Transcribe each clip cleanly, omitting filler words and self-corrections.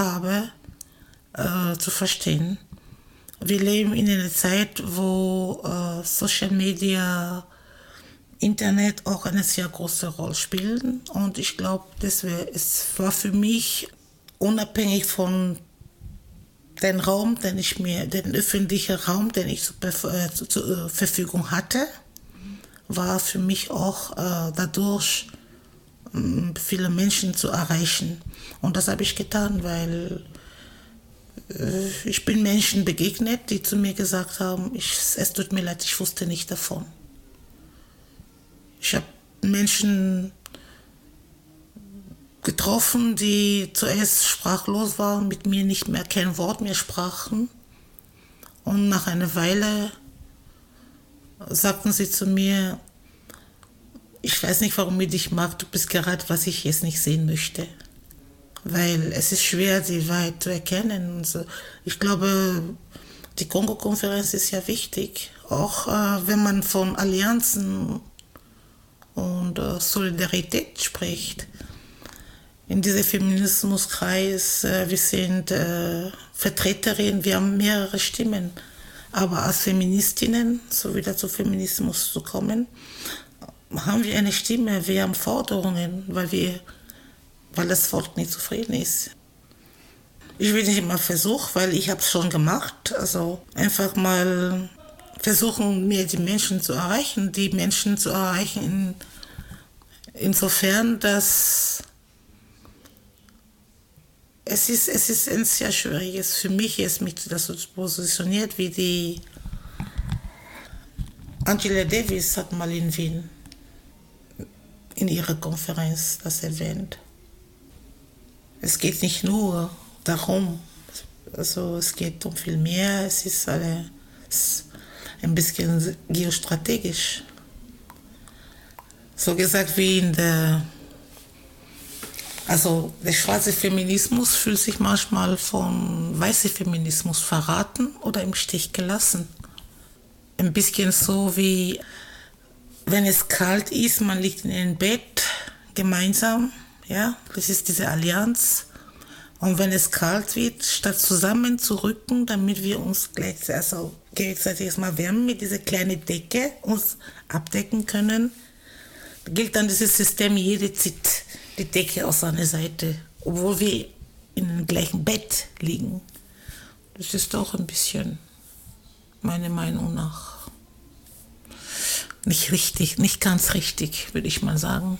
habe, zu verstehen. Wir leben in einer Zeit, wo Social Media, Internet auch eine sehr große Rolle spielen. Und ich glaube, es war für mich unabhängig von den öffentlichen Raum, den ich zur Verfügung hatte, war für mich auch dadurch viele Menschen zu erreichen. Und das habe ich getan, weil ich bin Menschen begegnet, die zu mir gesagt haben, es tut mir leid, ich wusste nicht davon. Ich habe Menschen getroffen, die zuerst sprachlos waren, mit mir nicht mehr kein Wort mehr sprachen. Und nach einer Weile sagten sie zu mir, ich weiß nicht, warum ich dich mag, du bist gerade, was ich jetzt nicht sehen möchte. Weil es ist schwer, die Wahrheit zu erkennen. Und so. Ich glaube, die Kongo-Konferenz ist ja wichtig, auch wenn man von Allianzen und Solidarität spricht. In diesem Feminismuskreis, wir sind Vertreterinnen, wir haben mehrere Stimmen. Aber als Feministinnen, so wieder zu Feminismus zu kommen, haben wir eine Stimme, wir haben Forderungen, weil das Volk nicht zufrieden ist. Ich will nicht immer versuchen, weil ich habe es schon gemacht. Also einfach mal versuchen, mir die Menschen zu erreichen. Insofern, dass es ist ein sehr schwieriges für mich, jetzt mich dazu positioniert, wie die Angela Davis hat mal in Wien in ihrer Konferenz das erwähnt. Es geht nicht nur darum, also es geht um viel mehr, es ist ein bisschen geostrategisch. So gesagt wie der schwarze Feminismus fühlt sich manchmal vom weißen Feminismus verraten oder im Stich gelassen. Ein bisschen so wie, wenn es kalt ist, man liegt in einem Bett gemeinsam, ja, das ist diese Allianz. Und wenn es kalt wird, statt zusammen zu rücken, damit wir uns gegenseitig erstmal wärmen mit dieser kleinen Decke, uns abdecken können, gilt dann dieses System, jeder zieht die Decke aus seiner Seite, obwohl wir in dem gleichen Bett liegen. Das ist doch ein bisschen, meiner Meinung nach, nicht richtig, nicht ganz richtig, würde ich mal sagen.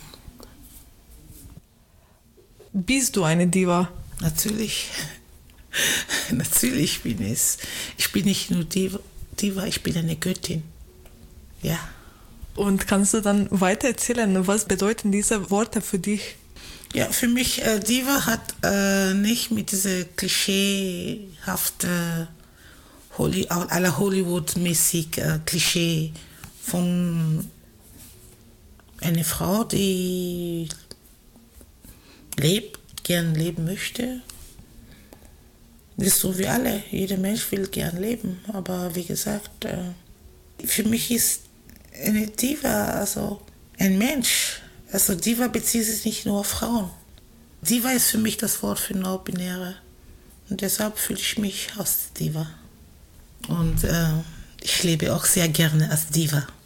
Bist du eine Diva? Natürlich. Natürlich bin es. Ich bin nicht nur Diva, ich bin eine Göttin. Ja. Und kannst du dann weiter erzählen, was bedeuten diese Worte für dich? Ja, für mich, Diva hat nicht mit dieser klischeehafte, aller Hollywood-mäßig Klischee von einer Frau, die gern leben möchte. Das ist so wie alle. Jeder Mensch will gern leben. Aber wie gesagt, für mich ist eine Diva also ein Mensch. Also Diva bezieht sich nicht nur auf Frauen. Diva ist für mich das Wort für Non-Binäre. Und deshalb fühle ich mich als Diva. Und ich lebe auch sehr gerne als Diva.